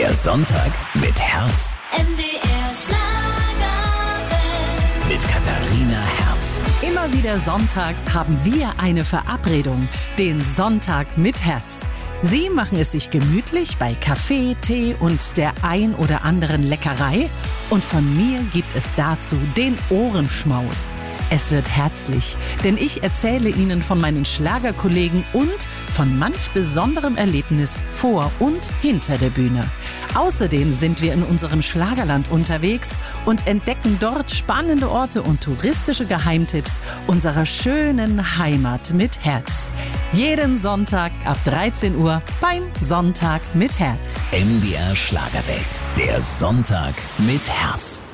Der Sonntag mit Herz. MDR Schlagerwelt. Mit Katharina Herz. Immer wieder sonntags haben wir eine Verabredung, den Sonntag mit Herz. Sie machen es sich gemütlich bei Kaffee, Tee und der ein oder anderen Leckerei. Und von mir gibt es dazu den Ohrenschmaus. Es wird herzlich, denn ich erzähle Ihnen von meinen Schlagerkollegen und von manch besonderem Erlebnis vor und hinter der Bühne. Außerdem sind wir in unserem Schlagerland unterwegs und entdecken dort spannende Orte und touristische Geheimtipps unserer schönen Heimat mit Herz. Jeden Sonntag ab 13 Uhr beim Sonntag mit Herz. MDR Schlagerwelt. Der Sonntag mit Herz.